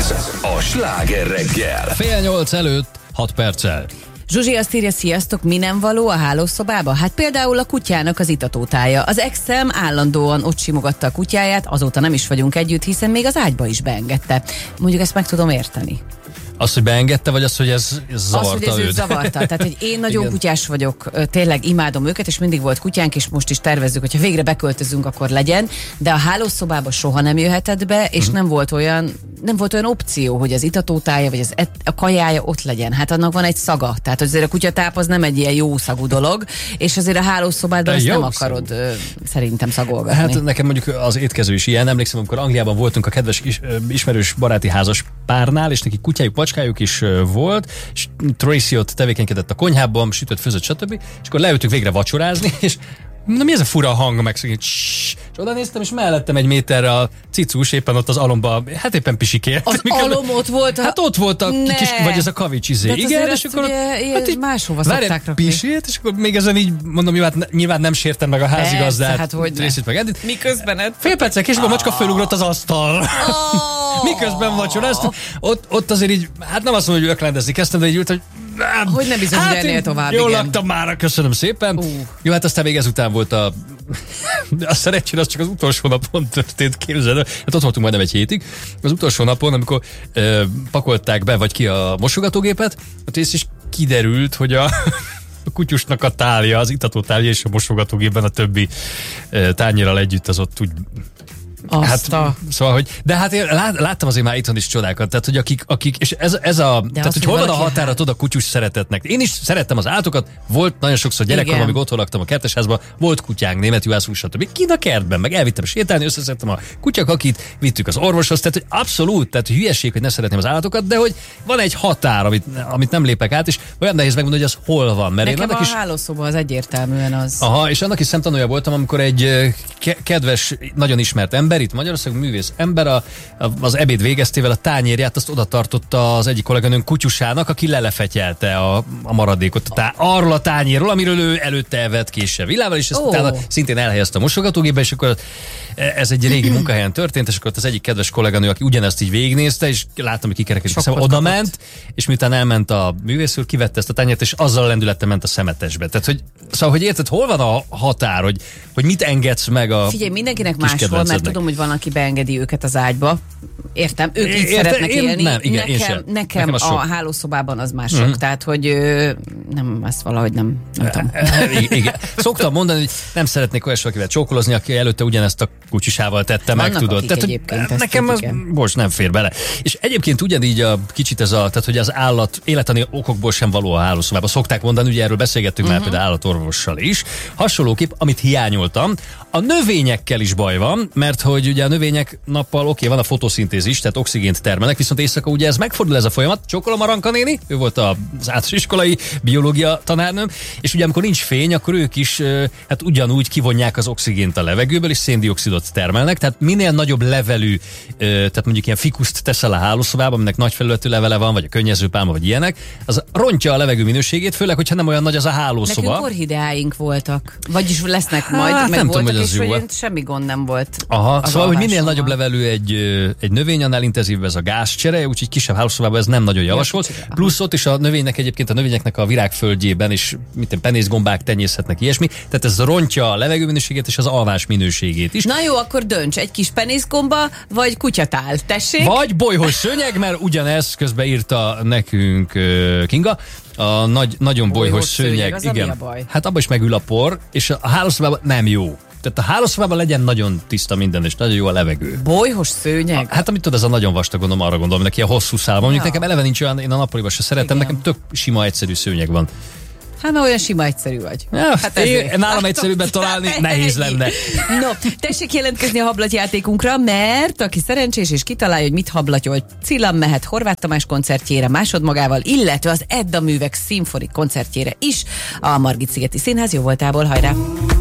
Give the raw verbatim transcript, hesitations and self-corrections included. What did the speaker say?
Ez a Sláger reggel. Fél nyolc előtt hat perccel. Zsuzsi azt írja, sziasztok, mi nem való a hálószobába? Hát például a kutyának az itatótája. Az exem állandóan ott simogatta a kutyáját, azóta nem is vagyunk együtt, hiszen még az ágyba is beengedte. Mondjuk ezt meg tudom érteni. Az, hogy beengedte, vagy az, hogy ez, ez zavarta az, hogy ez őt? zavarta. Tehát, hogy én nagyon Igen. kutyás vagyok, tényleg imádom őket, és mindig volt kutyánk, és most is tervezzük, hogyha végre beköltözünk, akkor legyen, de a hálószobába soha nem jöhetett be, és uh-huh. nem volt olyan nem volt olyan opció, hogy az itatótája, vagy az et, a kajája ott legyen. Hát annak van egy szaga. Tehát azért a kutyatáp az nem egy ilyen jó szagú dolog, és azért a hálószobádban ezt nem akarod ö, szerintem szagolgatni. Hát nekem mondjuk az étkező is ilyen. Emlékszem, amikor Angliában voltunk a kedves is, ismerős baráti házas párnál, és neki kutyájuk, macskájuk is volt, és Tracy ott tevékenykedett a konyhában, sütött, főzött, stb. És akkor leültünk végre vacsorázni, és na mi ez a fura hang, meg és oda néztem, és mellettem egy méterre a cicus éppen ott az alomba, hát éppen pisikért. Az alom ott volt? Hát ott volt a ne. kis, vagy ez a kavics izé. Igen, és akkor ugye, hát így máshova szokták rakni. Pisikért, és akkor még ezen így mondom, nyilván, nyilván nem sértem meg a házigazdát. Hát hogy Tracyt meg Edit. Miközben ed... Fél perccel később a macska fölugrott az asztal. Oh. Miközben vacsoráztam. Ott, ott azért így, hát nem azt mondom, hogy öklendezni kezdtem, de így ült, hogy nem. Hogy nem bizony, hát hogy ennél tovább, jól igen. laktam már, köszönöm szépen. Uh. Jó, hát aztán még ezután volt a... a szerencsére az csak az utolsó napon történt, képzeld. Hát ott voltunk majdnem egy hétig. Az utolsó napon, amikor ö, pakolták be, vagy ki a mosogatógépet, ott ész is kiderült, hogy a... a kutyusnak a tálja, az itatótálja és a mosogatógépben a többi ö, tányérral együtt az ott úgy... Hát, a... szóval, hogy, de hát én lát, láttam azért már itthon is csodákat, tehát, hogy akik, akik és ez, ez a, de tehát, hogy hol van a határa hát... a kutyus szeretetnek. Én is szerettem az állatokat, volt nagyon sokszor gyerekkorom, amíg otthon laktam a kertesházban, volt kutyánk, német juhászunk, stb. Kint a kertben, meg elvittem sétálni, összeszedtem a kutyakakit, vittük az orvoshoz, tehát, hogy abszolút, tehát hülyeség, hogy ne szeretném az állatokat, de hogy van egy határ, amit, amit nem lépek át, és olyan nehéz megmondani, hogy az hol van. Mert nekem én a is... hálószoba az egyértelműen az. Aha, és annak is szemtanúja voltam, amikor egy ke- kedves, nagyon ismert ember, itt Magyarországon művész ember a, a, az ebéd végeztével a tányérját azt oda tartotta az egyik kolléganőnk kutyusának, aki lelefetyelte a, a maradékot a tá- arról a tányérról, amiről ő előtte evett késsel villával, és ezt oh. utána szintén elhelyezte a mosogatógépbe, és akkor ez egy régi munkahelyen történt, és akkor az egyik kedves kolléganő, aki ugyanezt így végignézte, és láttam, hogy kikerekedik a szem, oda ment, és miután elment a művész úr, kivette ezt a tányért, és azzal a lendülettel ment a szemetesbe. Tehát, hogy, szóval, hogy érted, hol van a határ, hogy, hogy mit engedsz meg a... Figyelj, mindenkinek máshol, mert tudom, hogy van, aki beengedi őket az ágyba. Értem, ők így Érte, szeretnek én, élni. Nem, igen, nekem, nekem, nekem a hálószobában az mások, mm-hmm. tehát, hogy ö, nem, ezt valahogy nem, nem tudom. Igen. Szoktam mondani, hogy nem szeretnék olyas valakivel csókolozni, aki előtte ugyanezt a kutyusával tette vannak, meg, tudod. Tehát, nekem az most nem fér bele. És egyébként ugyanígy a kicsit ez a, tehát hogy az állat életani okokból sem való a hálószobába. Szokták mondani, ugye erről beszélgettünk uh-huh. már például állatorvossal is. Hasonlóképp, amit hiányoltam, a növényekkel is baj van, mert hogy ugye a növények nappal oké, okay, van a fotoszintézis, tehát oxigént termelnek, viszont éjszaka ugye ez megfordul ez a folyamat. Csókolom a Ranka néni, ő volt az általános iskolai biológia tanárnőm, és ugye amikor nincs fény, akkor ők is hát ugyanúgy kivonják az oxigént a levegőből, és széndioxidot termelnek, tehát minél nagyobb levelű, tehát mondjuk ilyen fikuszt teszel a hálószobába, aminek nagy felületű levele van, vagy a könnyezőpálma, vagy ilyenek, az rontja a levegő minőségét, főleg, hogyha nem olyan nagy az a hálószoba. Nekünk orhideáink voltak, vagyis lesznek majd, hát, meg voltak, tudom, és hogy semmi gond nem volt. Aha, szóval, hogy minél nagyobb levelű egy, egy növény, annál intenzívebb ez a gázcsere, úgyhogy kisebb hálószobában ez nem nagyon javasolt. Plusz ott is a növénynek egyébként a növényeknek a virágföldjében is mint penészgombák tenyészhetnek ilyesmi, tehát ez rontja a levegő minőségét és az alvás minőségét is. Na jó, akkor dönts, egy kis penészgomba, vagy kutyatál, tessék? Vagy bolyhos szőnyeg, mert ugyanez közben írta nekünk uh, Kinga. A nagy, nagyon bolyhos, bolyhos szőnyeg, szőnyeg igen. A baj? Hát abban is megül a por, és a hálószobában nem jó. Tehát a hálószobában legyen nagyon tiszta minden, és nagyon jó a levegő. Bolyhos szőnyeg? A, hát amit tudod, ez a nagyon vastag, gondolom, arra gondolom, neki a hosszú szál. Mondjuk ja. Nekem eleve nincs olyan, én a nappaliban se szeretem, igen. Nekem tök sima, egyszerű szőnyeg van. Hát mert olyan sima, egyszerű vagy. Ja, hát én, nálam egyszerűbben találni nehéz lenne. No, tessék jelentkezni a hablatyjátékunkra, mert aki szerencsés és kitalálja, hogy mit hablatyol, Cilla mehet Horváth Tamás koncertjére másodmagával, illetve az Edda Művek szimfonik koncertjére is a Margit-szigeti Színház jóvoltából. Hajrá!